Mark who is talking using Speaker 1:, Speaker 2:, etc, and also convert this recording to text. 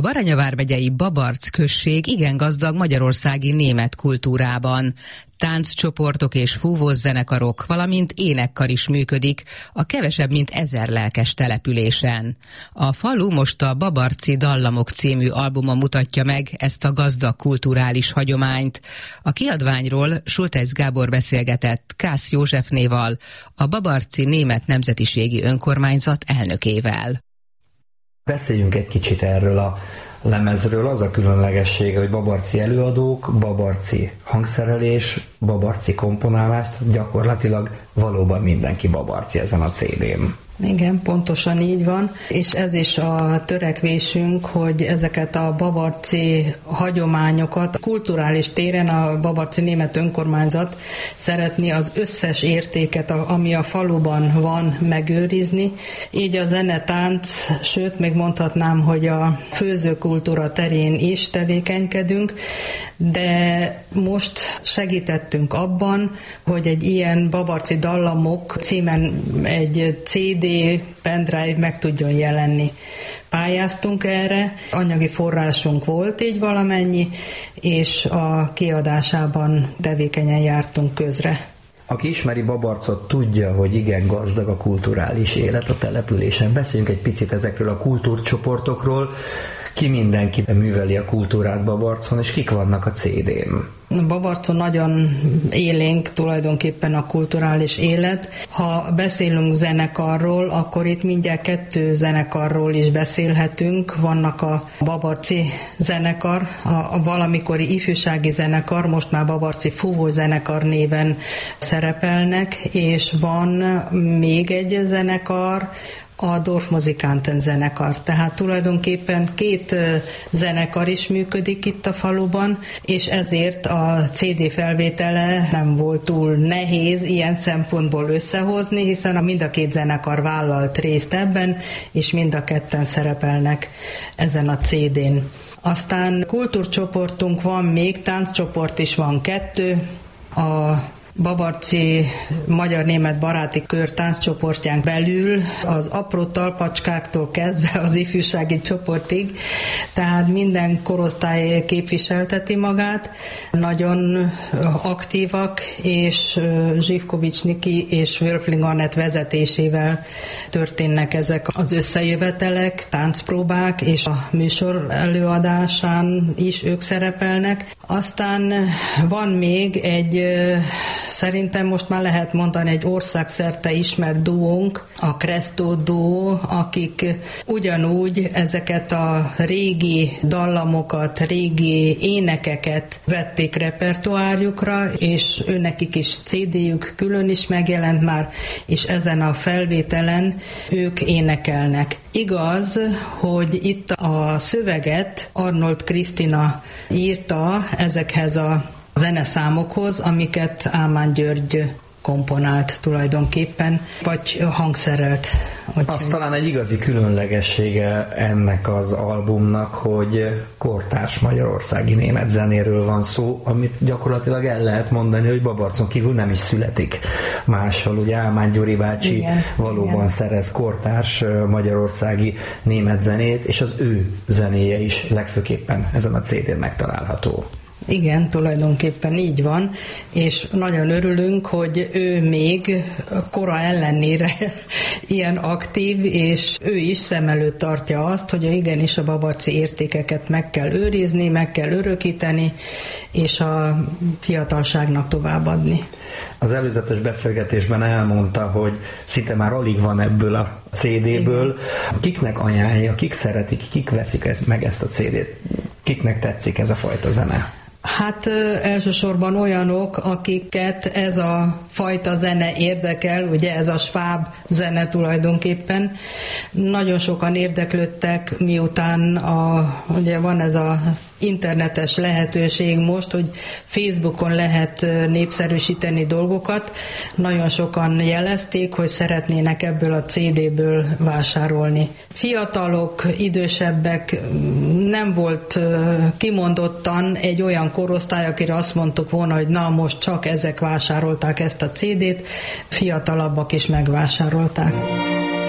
Speaker 1: Baranya vármegyei Babarc község igen gazdag magyarországi német kultúrában. Tánccsoportok és fúvószenekarok, valamint énekkar is működik a kevesebb mint 1000 lelkes településen. A falu most a Babarci Dallamok című albuma mutatja meg ezt a gazdag kulturális hagyományt. A kiadványról Schulteis Gábor beszélgetett Kász Józsefnéval, a Babarci Német Nemzetiségi Önkormányzat elnökével.
Speaker 2: Beszéljünk egy kicsit erről a lemezről. Az a különlegessége, hogy babarci előadók, babarci hangszerelés, babarci komponálás, gyakorlatilag valóban mindenki babarci ezen a CD-n.
Speaker 3: Igen, pontosan így van, és ez is a törekvésünk, hogy ezeket a babarci hagyományokat kulturális téren a Babarci Német Önkormányzat szeretné az összes értéket, ami a faluban van, megőrizni. Így a zenetánc, sőt, még mondhatnám, hogy a főzőkultúra terén is tevékenykedünk, de most segítettünk abban, hogy egy ilyen Babarci Dallamok címen egy CD, pendrive meg tudjon jelenni. Pályáztunk erre, anyagi forrásunk volt így valamennyi, és a kiadásában tevékenyen jártunk közre.
Speaker 2: Aki ismeri Babarcot, tudja, hogy igen gazdag a kulturális élet a településen. Beszéljünk egy picit ezekről a kultúrcsoportokról. Ki mindenki műveli a kultúrát Babarcon, és kik vannak a CD-n?
Speaker 3: Babarcon nagyon élénk tulajdonképpen a kulturális élet. Ha beszélünk zenekarról, akkor itt mindjárt 2 zenekarról is beszélhetünk. Vannak a Babarci zenekar, a valamikori ifjúsági zenekar, most már Babarci Fúvózenekar néven szerepelnek, és van még egy zenekar, a Dorfmusikanten zenekar. Tehát tulajdonképpen 2 zenekar is működik itt a faluban, és ezért a CD felvétele nem volt túl nehéz ilyen szempontból összehozni, hiszen mind a 2 zenekar vállalt részt ebben, és mind a 2 szerepelnek ezen a CD-n. Aztán kultúrcsoportunk van még, tánccsoport is van 2, a Babarci Magyar-Német Baráti Kör tánccsoportján belül az apró talpacskáktól kezdve az ifjúsági csoportig, tehát minden korosztály képviselteti magát, nagyon aktívak, és Zsivkovics Niki és Wölfling Anett vezetésével történnek ezek az összejövetelek, táncpróbák, és a műsor előadásán is ők szerepelnek. Aztán van még egy, szerintem most már lehet mondani, egy országszerte ismert duónk, a Cresto duó, akik ugyanúgy ezeket a régi dallamokat, régi énekeket vették repertoárjukra, és őnekik is CD-jük külön is megjelent már, és ezen a felvételen ők énekelnek. Igaz, hogy itt a szöveget Arnold Krisztina írta ezekhez a zeneszámokhoz, amiket Álmán György komponált tulajdonképpen, vagy hangszerelt.
Speaker 2: Az talán egy igazi különlegessége ennek az albumnak, hogy kortárs magyarországi német zenéről van szó, amit gyakorlatilag el lehet mondani, hogy Babarcon kívül nem is születik máshol. Ugye Álmán Gyuri bácsi valóban szerez kortárs magyarországi német zenét, és az ő zenéje is legfőképpen ezen a CD-n megtalálható.
Speaker 3: Igen, tulajdonképpen így van, és nagyon örülünk, hogy ő még kora ellenére ilyen aktív, és ő is szem előtt tartja azt, hogy igenis a babarci értékeket meg kell őrizni, meg kell örökíteni, és a fiatalságnak továbbadni.
Speaker 2: Az előzetes beszélgetésben elmondta, hogy szinte már alig van ebből a CD-ből. Kiknek ajánlja, kik szeretik, kik veszik meg ezt a CD-t? Kiknek tetszik ez a fajta zene?
Speaker 3: Hát elsősorban olyanok, akiket ez a fajta zene érdekel, ugye ez a sváb zene tulajdonképpen. Nagyon sokan érdeklődtek, miután ugye van ez a internetes lehetőség most, hogy Facebookon lehet népszerűsíteni dolgokat. Nagyon sokan jelezték, hogy szeretnének ebből a CD-ből vásárolni. Fiatalok, idősebbek, nem volt kimondottan egy olyan korosztály, akire azt mondtuk volna, hogy na most csak ezek vásárolták ezt a CD-t, fiatalabbak is megvásárolták.